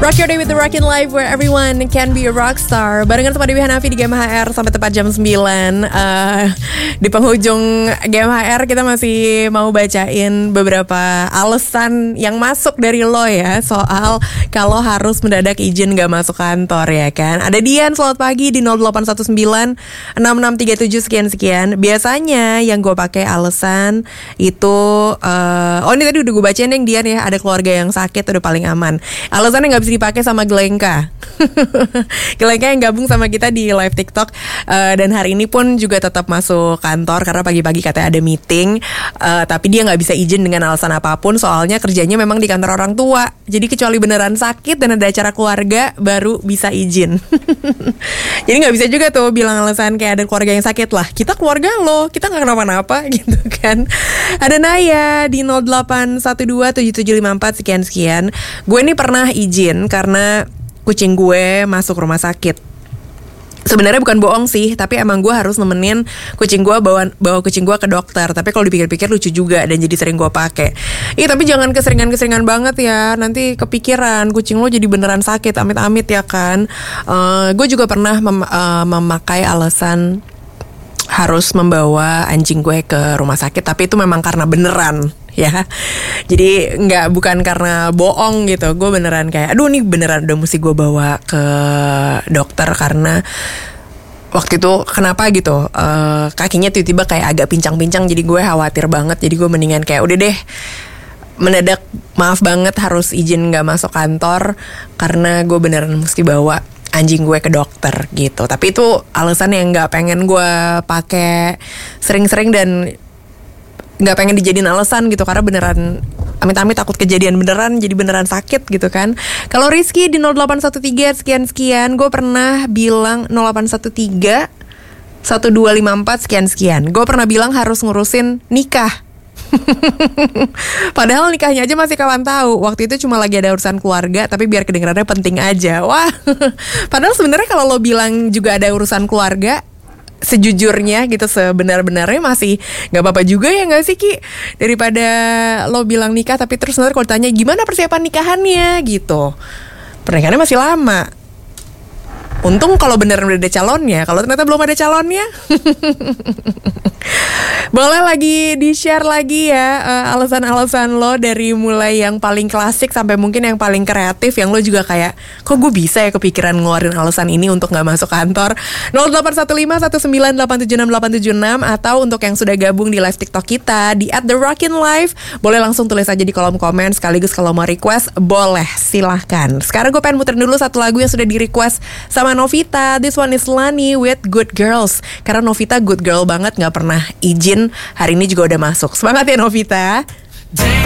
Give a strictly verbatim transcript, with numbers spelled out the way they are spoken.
Rock your day with the Rockin' Life where everyone can be a rockstar. Barengan sama Dewi Hanafi di Game H R sampai tepat jam sembilan. uh, Di penghujung Game H R kita masih mau bacain beberapa alasan yang masuk dari lo ya, soal kalau harus mendadak izin gak masuk kantor ya kan. Ada Dian, selamat pagi di nol delapan satu sembilan enam enam tiga tujuh sekian-sekian. Biasanya yang gue pakai alasan itu uh, Oh ini tadi udah gue bacain yang Dian ya, ada keluarga yang sakit udah paling aman. Alasannya gak bisa dipakai sama Glenka. Glenka yang gabung sama kita di live TikTok, uh, dan hari ini pun juga tetap masuk kantor karena pagi-pagi katanya ada meeting, uh, tapi dia nggak bisa izin dengan alasan apapun, soalnya kerjanya memang di kantor orang tua. Jadi kecuali beneran sakit dan ada acara keluarga baru bisa izin. Jadi nggak bisa juga tuh bilang alasan kayak ada keluarga yang sakit lah. Kita keluarga lo, kita nggak kenapa-napa gitu kan. Ada Naya di nol delapan satu dua tujuh tujuh lima empat sekian-sekian. Gue ini pernah izin karena kucing gue masuk rumah sakit. Sebenarnya bukan bohong sih, tapi emang gue harus nemenin kucing gue bawa bawa kucing gue ke dokter. Tapi kalau dipikir-pikir lucu juga dan jadi sering gue pakai. Ih tapi jangan keseringan-keseringan banget ya, nanti kepikiran kucing lo jadi beneran sakit, amit-amit ya kan. Uh, gue juga pernah mem- uh, memakai alasan harus membawa anjing gue ke rumah sakit, tapi itu memang karena beneran ya. Jadi nggak, bukan karena bohong gitu. Gue beneran kayak aduh nih beneran udah mesti gue bawa ke dokter karena waktu itu kenapa gitu, uh, kakinya tiba-tiba kayak agak pincang-pincang, jadi gue khawatir banget. Jadi gue mendingan kayak udah deh mendadak, maaf banget harus izin nggak masuk kantor karena gue beneran mesti bawa anjing gue ke dokter gitu. Tapi itu alasan yang nggak pengen gue pakai sering-sering dan nggak pengen dijadiin alasan gitu, karena beneran amit-amit takut kejadian beneran jadi beneran sakit gitu kan. Kalau Rizky di nol delapan satu tiga sekian-sekian, gue pernah bilang nol delapan satu tiga satu dua lima empat sekian-sekian. Gue pernah bilang harus ngurusin nikah. Padahal nikahnya aja masih kawan tahu. Waktu itu cuma lagi ada urusan keluarga, tapi biar kedengarannya penting aja. Wah, padahal sebenarnya kalau lo bilang juga ada urusan keluarga, sejujurnya gitu, sebenar-benarnya masih nggak apa-apa juga ya nggak sih Ki, daripada lo bilang nikah tapi terus nanti kalau tanya gimana persiapan nikahannya gitu, pernikahannya masih lama. Untung kalau beneran udah ada calonnya, kalau ternyata belum ada calonnya. Boleh lagi di-share lagi ya uh, alasan-alasan lo, dari mulai yang paling klasik sampai mungkin yang paling kreatif, yang lo juga kayak kok gue bisa ya kepikiran ngeluarin alasan ini untuk gak masuk kantor. Nol delapan satu lima satu sembilan delapan tujuh enam delapan tujuh enam. Atau untuk yang sudah gabung di live TikTok kita di at the rockin life, boleh langsung tulis aja di kolom komen. Sekaligus kalau mau request boleh, silahkan. Sekarang gue pengen muterin dulu satu lagu yang sudah di request sama Novita. This one is Lani with Good Girls. Karena Novita good girl banget, gak pernah izin. Hari ini juga udah masuk. Semangat ya Novita.